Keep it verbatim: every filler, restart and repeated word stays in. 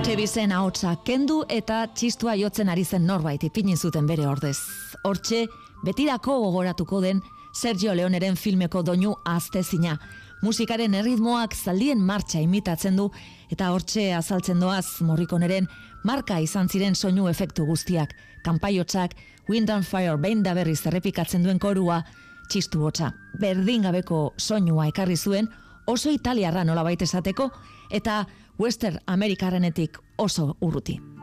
Tevisen ahotsa kendu eta txistua jotzen ari zen norbait ipini zuten bere ordez. Hortxe, betirako gogoratuko den Sergio Leoneren filmeko doinu ahaztezina. Musikaren erritmoak zaldien martxa imitatzen du eta hortxe azaltzen doaz Morriconeren marka izan ziren soinu efektu guztiak. Kanpaiotzak, Wind and Fire behin da berriz errepikatzen duen korua, txistu hotza. Berdingabeko soinua ekarri zuen, oso italiarra nolabait esateko, eta Western Amerikarrenetik oso urruti.